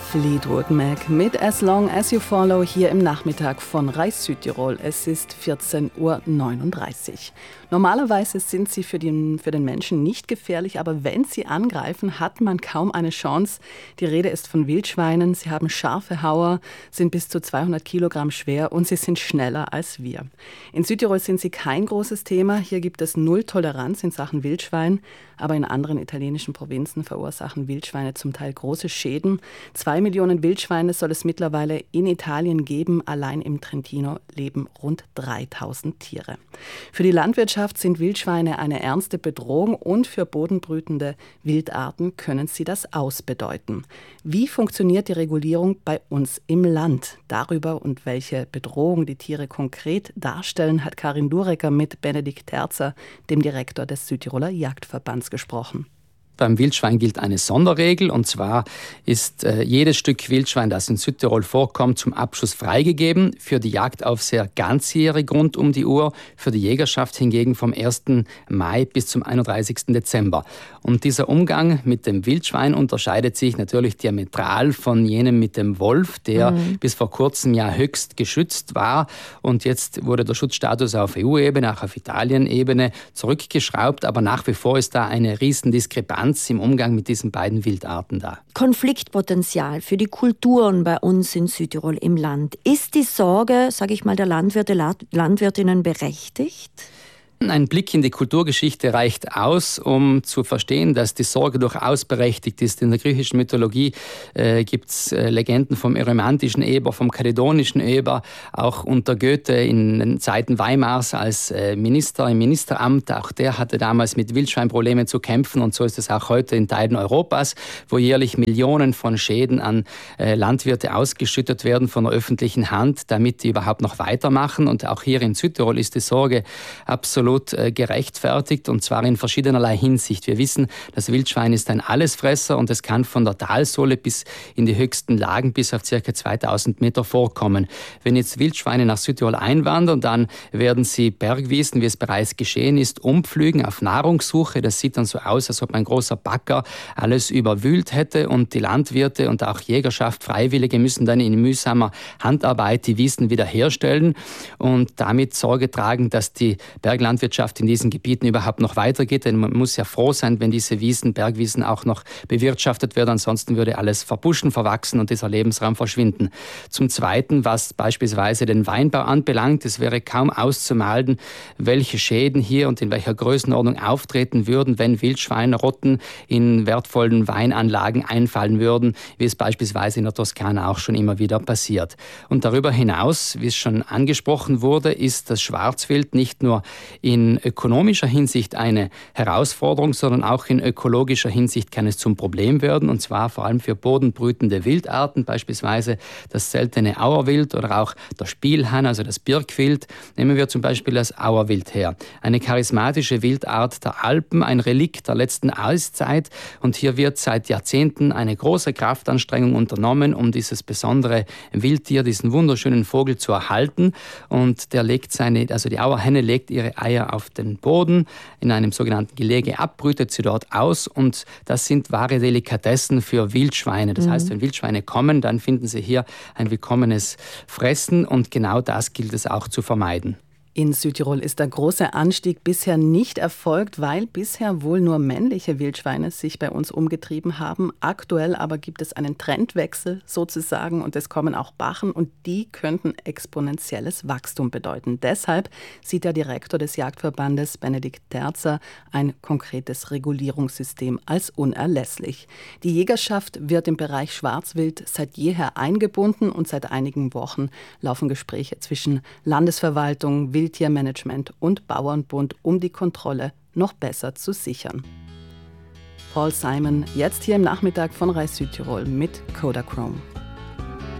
Fleetwood Mac mit As Long As You Follow hier im Nachmittag von Reis Südtirol. Es ist 14:39 Uhr. Normalerweise sind sie für den Menschen nicht gefährlich, aber wenn sie angreifen, hat man kaum eine Chance. Die Rede ist von Wildschweinen. Sie haben scharfe Hauer, sind bis zu 200 Kilogramm schwer und sie sind schneller als wir. In Südtirol sind sie kein großes Thema. Hier gibt es Null Toleranz in Sachen Wildschwein. Aber in anderen italienischen Provinzen verursachen Wildschweine zum Teil große Schäden. 2 Millionen Wildschweine soll es mittlerweile in Italien geben. Allein im Trentino leben rund 3000 Tiere. Für die Landwirtschaft sind Wildschweine eine ernste Bedrohung und für bodenbrütende Wildarten können sie das ausbedeuten. Wie funktioniert die Regulierung bei uns im Land? Darüber und welche Bedrohung die Tiere konkret darstellen, hat Karin Durecker mit Benedikt Terzer, dem Direktor des Südtiroler Jagdverbands, gesprochen. Beim Wildschwein gilt eine Sonderregel, und zwar ist jedes Stück Wildschwein, das in Südtirol vorkommt, zum Abschuss freigegeben. Für die Jagdaufseher ganzjährig rund um die Uhr, für die Jägerschaft hingegen vom 1. Mai bis zum 31. Dezember. Und dieser Umgang mit dem Wildschwein unterscheidet sich natürlich diametral von jenem mit dem Wolf, der bis vor kurzem ja höchst geschützt war. Und jetzt wurde der Schutzstatus auf EU-Ebene, auch auf Italien-Ebene zurückgeschraubt. Aber nach wie vor ist da eine Riesendiskrepanz im Umgang mit diesen beiden Wildarten da. Konfliktpotenzial für die Kulturen bei uns in Südtirol im Land. Ist die Sorge, sage ich mal, der Landwirte, Landwirtinnen berechtigt? Ein Blick in die Kulturgeschichte reicht aus, um zu verstehen, dass die Sorge durchaus berechtigt ist. In der griechischen Mythologie gibt es Legenden vom erymantischen Eber, vom kaledonischen Eber, auch unter Goethe in den Zeiten Weimars als Minister im Ministeramt. Auch der hatte damals mit Wildschweinproblemen zu kämpfen, und so ist es auch heute in Teilen Europas, wo jährlich Millionen von Schäden an Landwirte ausgeschüttet werden von der öffentlichen Hand, damit die überhaupt noch weitermachen. Und auch hier in Südtirol ist die Sorge absolut gerechtfertigt, und zwar in verschiedenerlei Hinsicht. Wir wissen, das Wildschwein ist ein Allesfresser und es kann von der Talsohle bis in die höchsten Lagen bis auf ca. 2000 Meter vorkommen. Wenn jetzt Wildschweine nach Südtirol einwandern, dann werden sie Bergwiesen, wie es bereits geschehen ist, umpflügen auf Nahrungssuche. Das sieht dann so aus, als ob ein großer Bagger alles überwühlt hätte, und die Landwirte und auch Jägerschaft, Freiwillige müssen dann in mühsamer Handarbeit die Wiesen wiederherstellen und damit Sorge tragen, dass die Berglandwirtschaft in diesen Gebieten überhaupt noch weitergeht, denn man muss ja froh sein, wenn diese Wiesen, Bergwiesen auch noch bewirtschaftet werden, ansonsten würde alles verbuschen, verwachsen und dieser Lebensraum verschwinden. Zum Zweiten, was beispielsweise den Weinbau anbelangt, es wäre kaum auszumalen, welche Schäden hier und in welcher Größenordnung auftreten würden, wenn Wildschweinrotten in wertvollen Weinanlagen einfallen würden, wie es beispielsweise in der Toskana auch schon immer wieder passiert. Und darüber hinaus, wie es schon angesprochen wurde, ist das Schwarzwild nicht nur in ökonomischer Hinsicht eine Herausforderung, sondern auch in ökologischer Hinsicht kann es zum Problem werden, und zwar vor allem für bodenbrütende Wildarten, beispielsweise das seltene Auerwild oder auch der Spielhahn, also das Birkwild. Nehmen wir zum Beispiel das Auerwild her. Eine charismatische Wildart der Alpen, ein Relikt der letzten Eiszeit, und hier wird seit Jahrzehnten eine große Kraftanstrengung unternommen, um dieses besondere Wildtier, diesen wunderschönen Vogel zu erhalten, und die Auerhenne legt ihre Eier auf den Boden in einem sogenannten Gelege ab, brütet sie dort aus, und das sind wahre Delikatessen für Wildschweine. Das heißt, wenn Wildschweine kommen, dann finden sie hier ein willkommenes Fressen, und genau das gilt es auch zu vermeiden. In Südtirol ist der große Anstieg bisher nicht erfolgt, weil bisher wohl nur männliche Wildschweine sich bei uns umgetrieben haben. Aktuell aber gibt es einen Trendwechsel sozusagen, und es kommen auch Bachen, und die könnten exponentielles Wachstum bedeuten. Deshalb sieht der Direktor des Jagdverbandes, Benedikt Terzer, ein konkretes Regulierungssystem als unerlässlich. Die Jägerschaft wird im Bereich Schwarzwild seit jeher eingebunden, und seit einigen Wochen laufen Gespräche zwischen Landesverwaltung, Wildtiermanagement und Bauernbund, um die Kontrolle noch besser zu sichern. Paul Simon, jetzt hier im Nachmittag von Reis Südtirol mit Kodachrome.